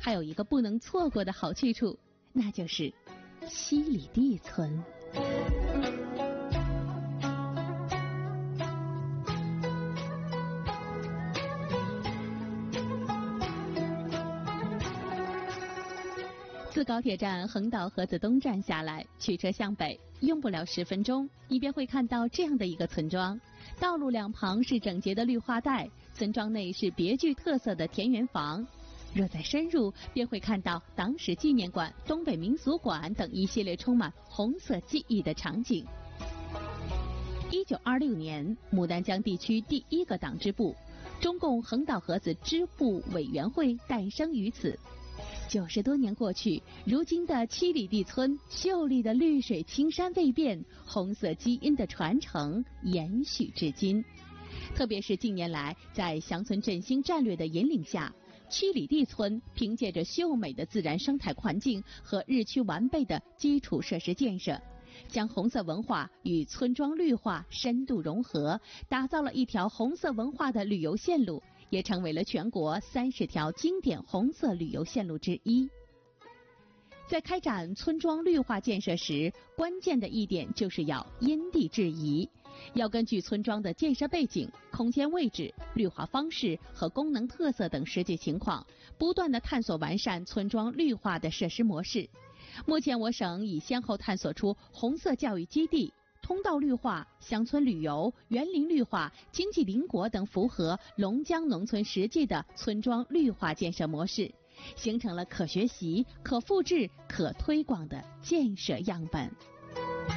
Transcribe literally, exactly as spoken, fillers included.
还有一个不能错过的好去处，那就是七里地村。自高铁站横岛河子东站下来，取车向北，用不了十分钟，你便会看到这样的一个村庄。道路两旁是整洁的绿化带，村庄内是别具特色的田园房。若再深入，便会看到党史纪念馆、东北民俗馆等一系列充满红色记忆的场景。一九二六年，牡丹江地区第一个党支部——中共横岛河子支部委员会诞生于此。九十多年过去，如今的七里地村，秀丽的绿水青山未变，红色基因的传承延续至今。特别是近年来，在乡村振兴战略的引领下，七里地村凭借着秀美的自然生态环境和日趋完备的基础设施建设，将红色文化与村庄绿化深度融合，打造了一条红色文化的旅游线路，也成为了全国三十条经典红色旅游线路之一。在开展村庄绿化建设时，关键的一点就是要因地制宜，要根据村庄的建设背景、空间位置、绿化方式和功能特色等实际情况，不断地探索完善村庄绿化的设施模式。目前我省已先后探索出红色教育基地、通道绿化、乡村旅游、园林绿化、经济邻国等符合龙江农村实际的村庄绿化建设模式，形成了可学习、可复制、可推广的建设样本。